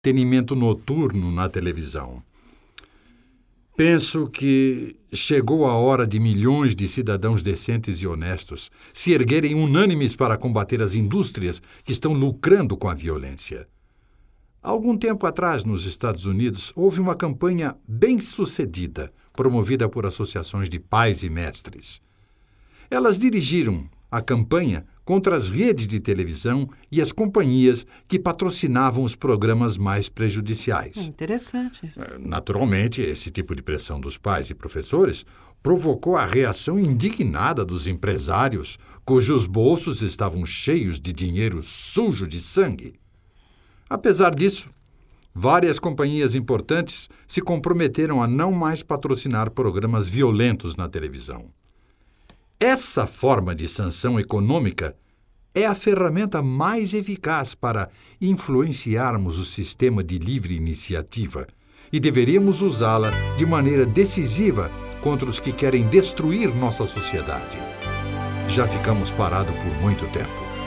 entretenimento noturno na televisão. Penso que chegou a hora de milhões de cidadãos decentes e honestos se erguerem unânimes para combater as indústrias que estão lucrando com a violência. Há algum tempo atrás, nos Estados Unidos, houve uma campanha bem-sucedida, promovida por associações de pais e mestres. Elas dirigiram a campanha contra as redes de televisão e as companhias que patrocinavam os programas mais prejudiciais. Interessante. Naturalmente, esse tipo de pressão dos pais e professores provocou a reação indignada dos empresários, cujos bolsos estavam cheios de dinheiro sujo de sangue. Apesar disso, várias companhias importantes se comprometeram a não mais patrocinar programas violentos na televisão. Essa forma de sanção econômica é a ferramenta mais eficaz para influenciarmos o sistema de livre iniciativa e deveríamos usá-la de maneira decisiva contra os que querem destruir nossa sociedade. Já ficamos parados por muito tempo.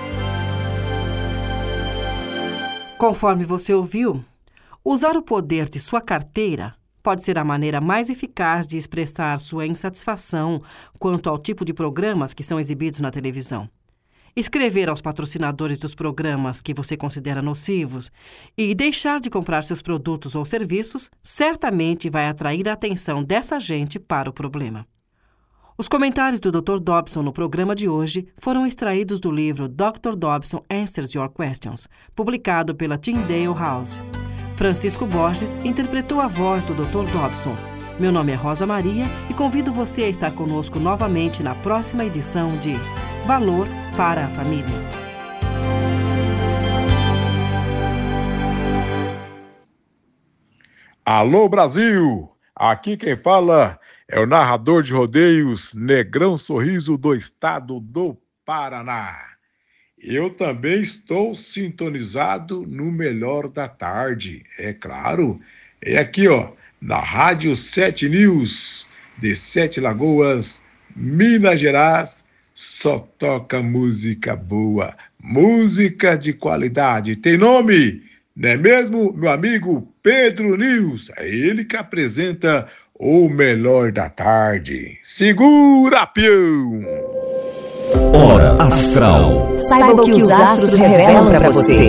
Conforme você ouviu, usar o poder de sua carteira pode ser a maneira mais eficaz de expressar sua insatisfação quanto ao tipo de programas que são exibidos na televisão. Escrever aos patrocinadores dos programas que você considera nocivos e deixar de comprar seus produtos ou serviços certamente vai atrair a atenção dessa gente para o problema. Os comentários do Dr. Dobson no programa de hoje foram extraídos do livro Dr. Dobson Answers Your Questions, publicado pela Tyndale House. Francisco Borges interpretou a voz do Dr. Dobson. Meu nome é Rosa Maria e convido você a estar conosco novamente na próxima edição de Valor para a Família. Alô, Brasil! Aqui quem fala é o narrador de rodeios Negrão Sorriso do estado do Paraná. Eu também estou sintonizado no Melhor da Tarde, é claro. É aqui, na Rádio 7 News, de Sete Lagoas, Minas Gerais. Só toca música boa, música de qualidade. Tem nome, não é mesmo, meu amigo Pedro News? É ele que apresenta o Melhor da Tarde. Segura, peão! Hora Astral. Saiba o que os astros revelam para você.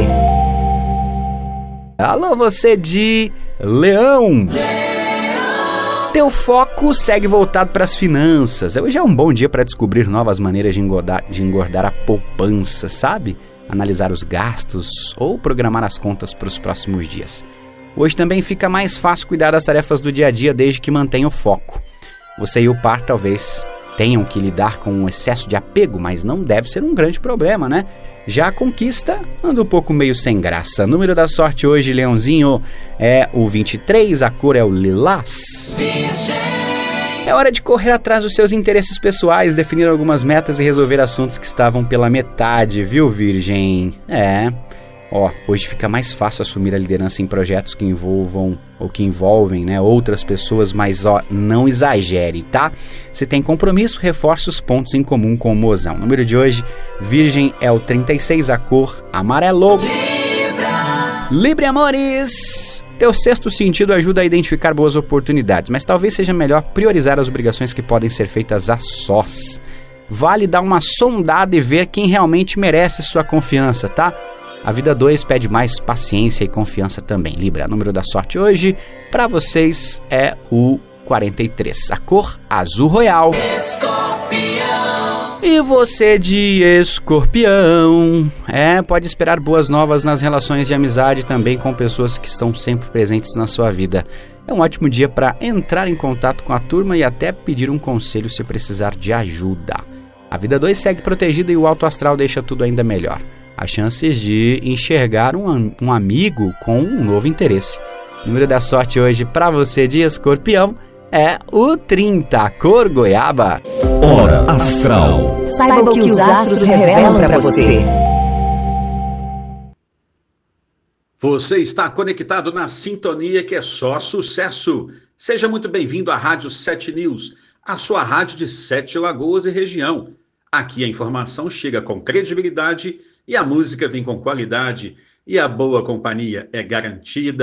Alô, você de Leão. Teu foco segue voltado para as finanças. Hoje é um bom dia para descobrir novas maneiras de engordar a poupança, sabe? Analisar os gastos ou programar as contas para os próximos dias. Hoje também fica mais fácil cuidar das tarefas do dia a dia desde que mantenha o foco. Você e o par talvez tenham que lidar com um excesso de apego, mas não deve ser um grande problema, né? Já a conquista anda um pouco meio sem graça. O número da sorte hoje, Leãozinho, é o 23, a cor é o lilás. É hora de correr atrás dos seus interesses pessoais, definir algumas metas e resolver assuntos que estavam pela metade, viu, Virgem? Hoje fica mais fácil assumir a liderança em projetos que envolvem outras pessoas, mas não exagere, tá? Se tem compromisso, reforce os pontos em comum com o mozão. O número de hoje, Virgem, é o 36, a cor amarelo. Libra, amores! Teu sexto sentido ajuda a identificar boas oportunidades, mas talvez seja melhor priorizar as obrigações que podem ser feitas a sós. Vale dar uma sondada e ver quem realmente merece sua confiança, tá? A vida 2 pede mais paciência e confiança também. Libra, o número da sorte hoje para vocês é o 43. A cor azul royal. Escorpião. E você de Escorpião, pode esperar boas novas nas relações de amizade também com pessoas que estão sempre presentes na sua vida. É um ótimo dia para entrar em contato com a turma e até pedir um conselho se precisar de ajuda. A vida 2 segue protegida e o alto astral deixa tudo ainda melhor. As chances de enxergar um amigo com um novo interesse. O número da sorte hoje para você de Escorpião é o 30, a cor goiaba. Hora Astral. Saiba o que os astros revelam para você. Você está conectado na sintonia que é só sucesso. Seja muito bem-vindo à Rádio 7 News, a sua rádio de Sete Lagoas e região. Aqui a informação chega com credibilidade e a música vem com qualidade. e a boa companhia é garantida.